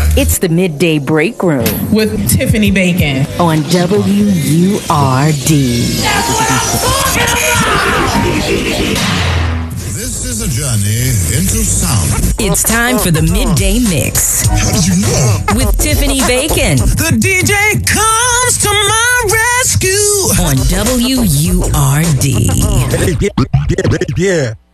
It's the Midday Break Room with Tiffany Bacon on WURD. This is a journey into sound. It's time for the Midday Mix. How did you know? With Tiffany Bacon. The DJ comes to my rescue on WURD. Yeah.